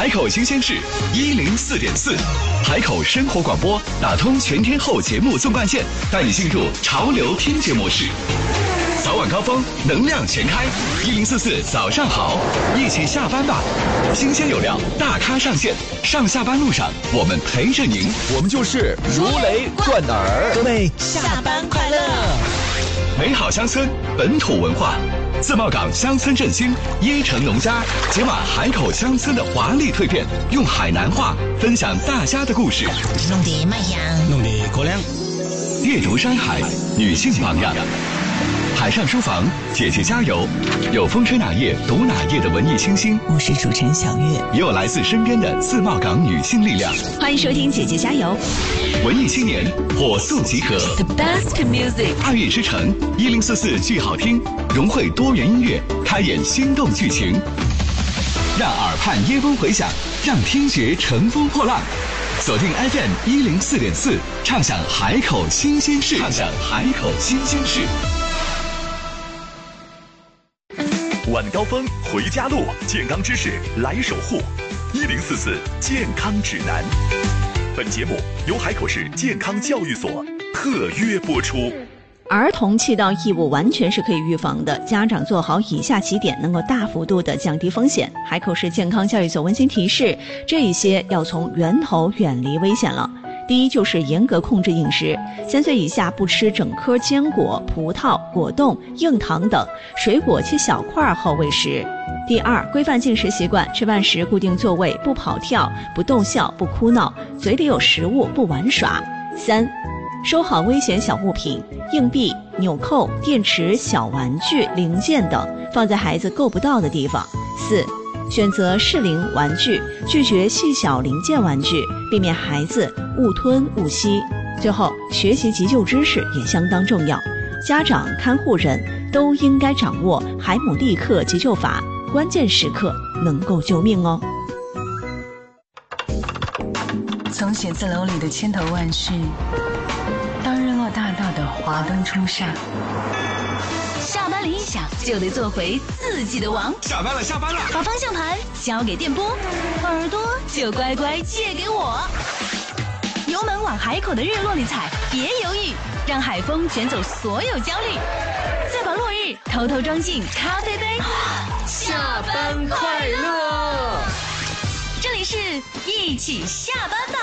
海口新鲜事104.4，海口生活广播打通全天候节目纵贯线，带你进入潮流听觉模式。早晚高峰，能量全开，1044早上好，一起下班吧。新鲜有料，大咖上线，上下班路上我们陪着您， 我们就是如雷贯耳。 各位下班快乐！ 美好乡村，本土文化，自贸港乡村振兴，椰城农家解码海口乡村的华丽蜕变，用海南话分享大家的故事， 弄得卖香， 弄得过亮。 阅读山海，女性榜样。海上书房，姐姐加油！有风吹哪页读哪页的文艺清新， 我是主持人小月， 也有来自身边的自贸港女性力量。 欢迎收听姐姐加油！ 文艺青年火速集合 ，The best music， 2月之城1044剧好听，融汇多元音乐，开演心动剧情，让耳畔耶风回响，让听觉乘风破浪。锁定 FM 104.4，畅享海口新鲜事，畅享海口新鲜事。晚高峰回家路，健康知识来守护。1044健康指南。本节目由海口市健康教育所特约播出。 儿童气道异物完全是可以预防的，家长做好以下几点，能够大幅度的降低风险。海口市健康教育所温馨提示，这一些要从源头远离危险了。第一就是严格控制饮食，3岁以下不吃整颗坚果、葡萄、果冻、硬糖等，水果切小块后喂食。第二，规范进食习惯，吃饭时固定座位，不跑跳，不逗笑，不哭闹，嘴里有食物，不玩耍。3，收好危险小物品，硬币、纽扣、电池、小玩具、零件等，放在孩子够不到的地方。4，选择适龄玩具，拒绝细小零件玩具，避免孩子误吞误吸。最后，学习急救知识也相当重要，家长、看护人都应该掌握海姆立克急救法，关键时刻能够救命哦。 从写字楼里的千头万绪，到日落大道的华灯初上， 下班铃一响就得做回自己的王。 下班了，下班了！ 把方向盘交给电波，耳朵就乖乖借给我。油门往海口的日落里踩，别犹豫，让海风卷走所有焦虑，再把落日偷偷装进咖啡杯。 下班快乐！ 这里是一起下班吧。